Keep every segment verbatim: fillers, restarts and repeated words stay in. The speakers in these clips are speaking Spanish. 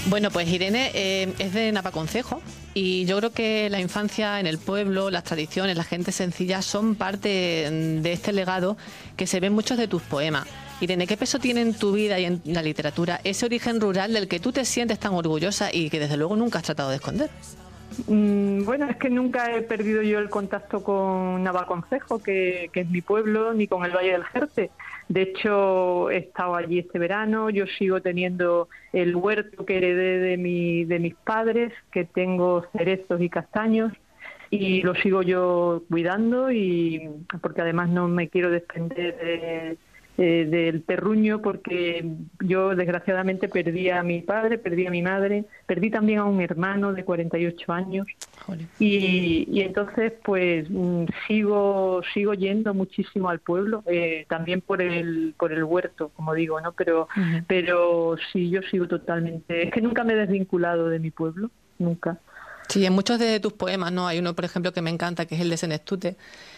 Bueno, pues Irene eh, es de Navaconcejo y yo creo que la infancia en el pueblo, las tradiciones, la gente sencilla son parte de este legado que se ve en muchos de tus poemas. Irene, ¿qué peso tiene en tu vida y en la literatura ese origen rural del que tú te sientes tan orgullosa y que desde luego nunca has tratado de esconder? Mm, Bueno, es que nunca he perdido yo el contacto con Navaconcejo, que, que es mi pueblo, ni con el Valle del Jerte. De hecho, he estado allí este verano, yo sigo teniendo el huerto que heredé de, mi, de mis padres, que tengo cerezos y castaños, y lo sigo yo cuidando, y porque además no me quiero desprender de eh, del terruño, porque yo desgraciadamente perdí a mi padre, perdí a mi madre, perdí también a un hermano de cuarenta y ocho años. Y, y entonces pues mm, sigo sigo yendo muchísimo al pueblo, eh, también por el por el huerto, como digo, ¿no? Pero Uh-huh. pero sí, yo sigo totalmente, es que nunca me he desvinculado de mi pueblo, nunca. Sí, en muchos de tus poemas, ¿no? Hay uno, por ejemplo, que me encanta, que es el de Senestute,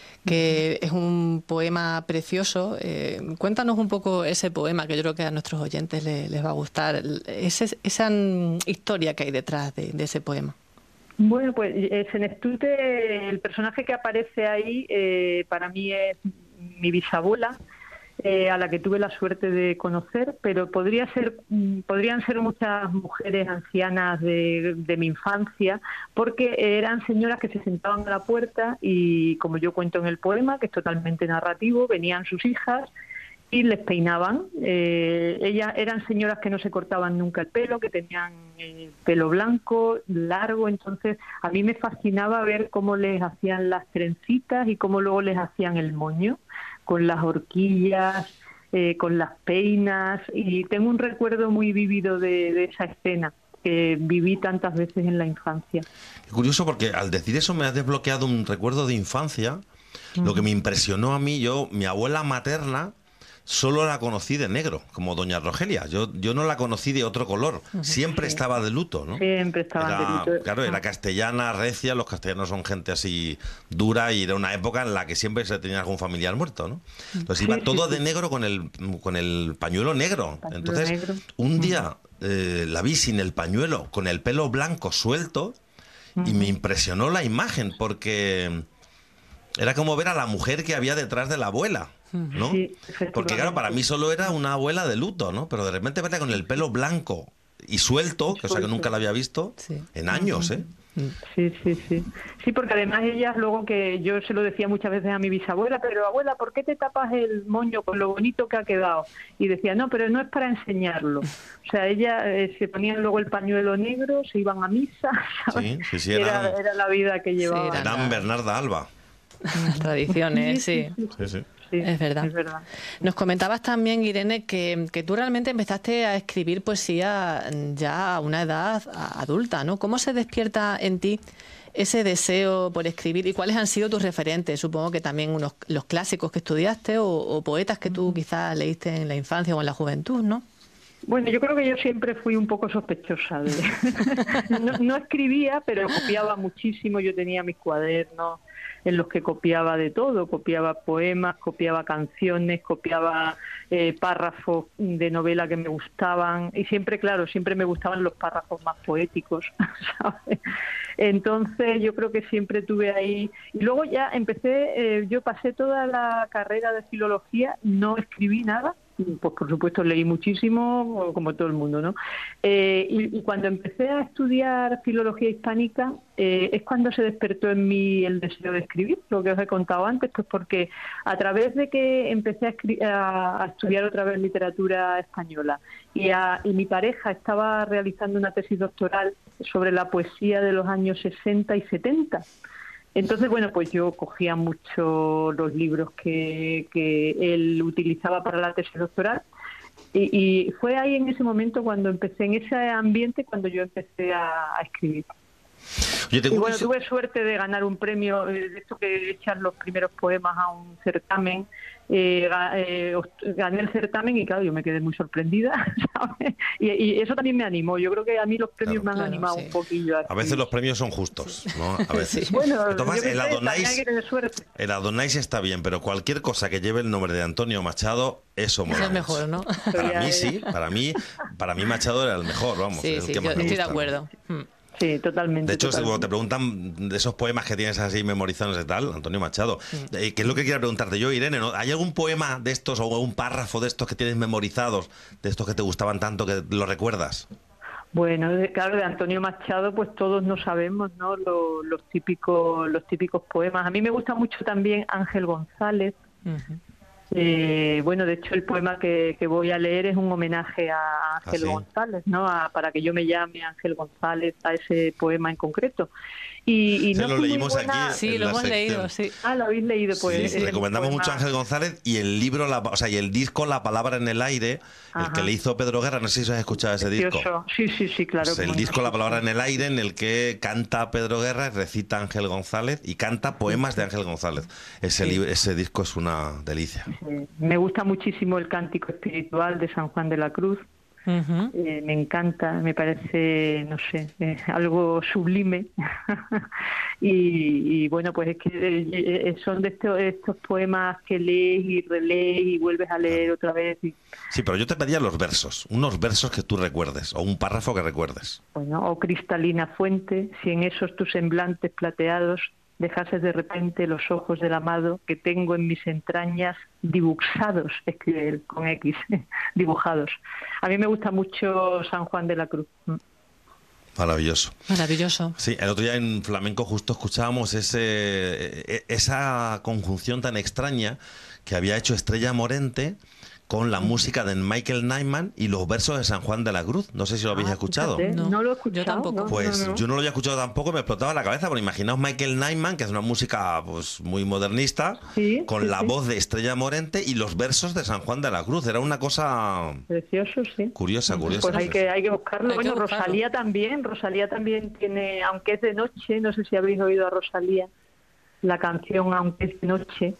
que es un poema precioso. Eh, cuéntanos un poco ese poema, que yo creo que a nuestros oyentes les, les va a gustar, ese, esa mm, historia que hay detrás de, de ese poema. Bueno, pues eh, Senestute, el personaje que aparece ahí, eh, para mí es mi bisabuela, eh, a la que tuve la suerte de conocer, pero podría ser, podrían ser muchas mujeres ancianas de, de mi infancia, porque eran señoras que se sentaban a la puerta y, como yo cuento en el poema, que es totalmente narrativo, venían sus hijas y les peinaban. Eh, ellas eran señoras que no se cortaban nunca el pelo, que tenían el pelo blanco, largo, entonces a mí me fascinaba ver cómo les hacían las trencitas y cómo luego les hacían el moño, con las horquillas, eh, con las peinas, y tengo un recuerdo muy vívido de, de esa escena que viví tantas veces en la infancia. Es curioso porque al decir eso me has desbloqueado un recuerdo de infancia. Uh-huh. Lo que me impresionó a mí, yo, mi abuela materna, solo la conocí de negro, como doña Rogelia. Yo, yo no la conocí de otro color. Siempre sí. Estaba de luto, ¿no? Siempre estaba era, de luto. Claro, era castellana, recia. Los castellanos son gente así dura y era una época en la que siempre se tenía algún familiar muerto, ¿no? Entonces iba sí, todo sí, de sí. negro con el, con el pañuelo negro. Pañuelo Entonces, negro. Un día eh, la vi sin el pañuelo, con el pelo blanco suelto, uh-huh. y me impresionó la imagen porque era como ver a la mujer que había detrás de la abuela, ¿no? Sí, porque claro, para mí solo era una abuela de luto, ¿no? Pero de repente verla con el pelo blanco y suelto, que o sea que nunca la había visto sí. en años, ¿eh? Sí, sí, sí. Sí, porque además ellas luego, que yo se lo decía muchas veces a mi bisabuela, pero abuela, ¿por qué te tapas el moño con lo bonito que ha quedado? Y decía, no, pero no es para enseñarlo. O sea, ellas eh, se ponían luego el pañuelo negro, se iban a misa, ¿sabes? Sí, sí, sí, era, era, era la vida que llevaban. Sí, eran Bernarda Alba. Las tradiciones, sí. Sí, sí. Sí, es verdad. es verdad. Nos comentabas también, Irene, que, que tú realmente empezaste a escribir poesía ya a una edad adulta, ¿no? ¿Cómo se despierta en ti ese deseo por escribir y cuáles han sido tus referentes? Supongo que también unos, los clásicos que estudiaste o, o poetas que tú quizás leíste en la infancia o en la juventud, ¿no? Bueno, yo creo que yo siempre fui un poco sospechosa. De... no, no escribía, pero copiaba muchísimo. Yo tenía mis cuadernos en los que copiaba de todo. Copiaba poemas, copiaba canciones, copiaba eh, párrafos de novela que me gustaban. Y siempre, claro, siempre me gustaban los párrafos más poéticos, ¿sabes? Entonces yo creo que siempre tuve ahí... Y luego ya empecé, eh, yo pasé toda la carrera de filología, no escribí nada. Pues por supuesto leí muchísimo, como todo el mundo, ¿no? Eh, y, y cuando empecé a estudiar filología hispánica, eh, es cuando se despertó en mí el deseo de escribir, lo que os he contado antes, pues porque a través de que empecé a, escri- a, a estudiar otra vez literatura española y, a, y mi pareja estaba realizando una tesis doctoral sobre la poesía de los años sesenta y setenta. Entonces, bueno, pues yo cogía mucho los libros que, que él utilizaba para la tesis doctoral y, y fue ahí en ese momento cuando empecé, en ese ambiente, cuando yo empecé a, a escribir. Yo tengo y bueno, un... tuve suerte de ganar un premio, eh, de esto que echan los primeros poemas a un certamen. Eh, eh, gané el certamen y claro, yo me quedé muy sorprendida, ¿sabes? Y, y eso también me animó. Yo creo que a mí los premios claro, me han claro, animado sí. un poquillo. A, a veces los premios son justos, ¿no? A veces. Sí. Bueno, Entonces, el, Adonais, suerte. el Adonais está bien, pero cualquier cosa que lleve el nombre de Antonio Machado, eso mola. Es mejor, ¿no? Para mí sí, para mí, para mí Machado era el mejor, vamos. Sí, el sí, que más yo me estoy gusta, de acuerdo. ¿no? Sí, totalmente. De hecho, totalmente. cuando te preguntan de esos poemas que tienes así memorizados y tal, Antonio Machado, mm. eh, ¿qué es lo que quiero preguntarte yo, Irene? ¿no? ¿Hay algún poema de estos o algún párrafo de estos que tienes memorizados, de estos que te gustaban tanto, que lo recuerdas? Bueno, claro, de Antonio Machado, pues todos no sabemos, ¿no? Los, los típicos, los típicos poemas. A mí me gusta mucho también Ángel González. Uh-huh. Eh, bueno, de hecho el poema que, que voy a leer es un homenaje a Ángel ¿Ah, sí? González, ¿no? A, para que yo me llame Ángel González, a ese poema en concreto. Y, y Se no lo leímos buena... aquí. Sí, lo hemos sección. leído, sí. Ah, lo habéis leído, pues. Sí, sí, recomendamos poema... mucho a Ángel González y el libro, la, o sea, y el disco La Palabra en el Aire, Ajá. el que le hizo Pedro Guerra. No sé si os has escuchado ese disco. Sí, sí, sí, claro. Pues el disco La Palabra en el Aire, en el que canta Pedro Guerra, recita Ángel González y canta poemas de Ángel González. Ese, sí. libro, ese disco es una delicia. Sí. Me gusta muchísimo el Cántico Espiritual de San Juan de la Cruz. Uh-huh. Eh, me encanta, me parece, no sé, eh, algo sublime. y, y bueno, pues es que eh, son de estos, estos poemas que lees y relees y vuelves a leer claro. otra vez. Y... Sí, pero yo te pedía los versos, unos versos que tú recuerdes, o un párrafo que recuerdes. Bueno, o cristalina fuente, si en esos tus semblantes plateados dejases de repente los ojos del amado que tengo en mis entrañas dibujados, escribe él con X, dibujados. A mí me gusta mucho San Juan de la Cruz. Maravilloso. Maravilloso. Sí, el otro día en Flamenco justo escuchábamos ese, esa conjunción tan extraña que había hecho Estrella Morente con la música de Michael Nyman y los versos de San Juan de la Cruz. No sé si lo habéis ah, escuchado. No, no lo he escuchado. Yo tampoco. Pues no, no, no. yo no lo había escuchado tampoco, me explotaba la cabeza. Porque imaginaos Michael Nyman, que es una música pues muy modernista, sí, con sí, la sí. voz de Estrella Morente y los versos de San Juan de la Cruz. Era una cosa... Precioso, sí. Curiosa, curiosa. Pues hay que, hay que buscarlo. Hay bueno, que buscarlo. Rosalía también. Rosalía también tiene, aunque es de noche, no sé si habéis oído a Rosalía, la canción Aunque es de noche,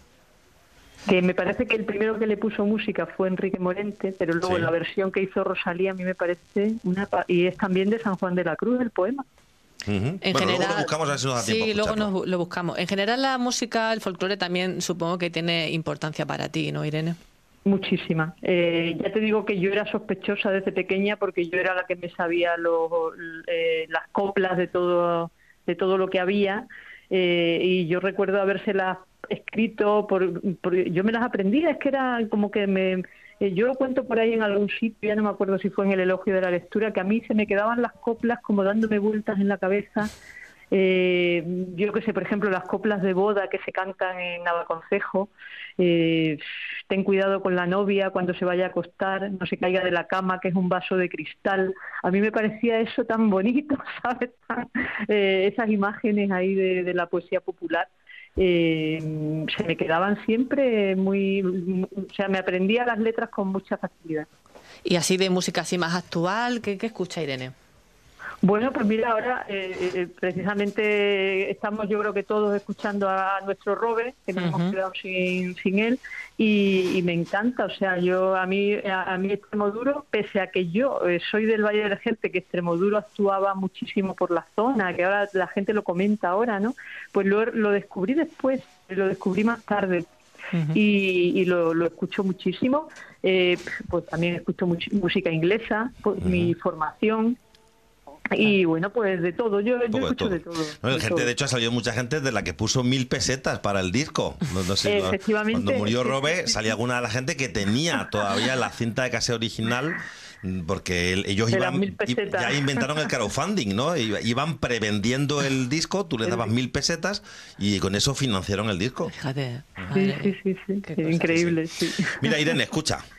que me parece que el primero que le puso música fue Enrique Morente, pero luego sí. la versión que hizo Rosalía a mí me parece una... y es también de San Juan de la Cruz el poema. Uh-huh. En bueno, general, luego lo buscamos a ver si nos da tiempo. Sí, luego nos, lo buscamos. En general la música, el folclore también supongo que tiene importancia para ti, ¿no, Irene? Muchísima. Eh, ya te digo que yo era sospechosa desde pequeña porque yo era la que me sabía los, eh, las coplas de todo, de todo lo que había eh, y yo recuerdo habérselas escrito, por, por, yo me las aprendía, es que era como que me... Eh, yo lo cuento por ahí en algún sitio, ya no me acuerdo si fue en el Elogio de la Lectura, que a mí se me quedaban las coplas como dándome vueltas en la cabeza. Eh, yo que sé, por ejemplo, las coplas de boda que se cantan en Navaconcejo, eh, ten cuidado con la novia cuando se vaya a acostar, no se caiga de la cama, que es un vaso de cristal. A mí me parecía eso tan bonito, ¿sabes? Tan, eh, esas imágenes ahí de, de la poesía popular. Eh, se me quedaban siempre muy, o sea, me aprendía las letras con mucha facilidad. Y así de música así más actual, ¿qué, qué escucha Irene? Bueno, pues mira, ahora eh, eh, precisamente estamos yo creo que todos escuchando a nuestro Robert, que nos uh-huh. hemos quedado sin, sin él, y, y me encanta, o sea, yo a mí a, a mí Extremoduro, pese a que yo eh, soy del Valle del Gente, que Extremoduro actuaba muchísimo por la zona, que ahora la gente lo comenta ahora, ¿no? Pues lo, lo descubrí después, lo descubrí más tarde. Uh-huh. y, y lo, lo escucho muchísimo, eh, pues también escucho much- música inglesa, por uh-huh. mi formación. Y bueno, pues de todo, yo, yo escucho de todo. De todo. No, de, gente, todo. de hecho ha salido mucha gente de la que puso mil pesetas para el disco. No, no sé, Efectivamente. Cuando murió Robe, salía alguna de la gente que tenía todavía la cinta de cassette original, porque el, ellos iban, ya inventaron el crowdfunding, ¿no? Iban prevendiendo el disco, tú les dabas mil pesetas y con eso financiaron el disco. Fíjate. Sí, sí, sí, sí. Increíble, sí. Mira, Irene, escucha.